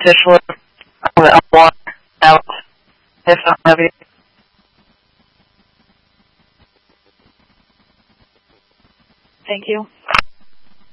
fish were on water out, if not heavy. Thank you.